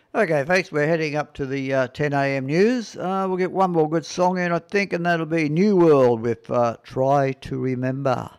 Okay, thanks. We're heading up to the 10 a.m. news. We'll get one more good song in, I think, and that'll be New World with Try to Remember.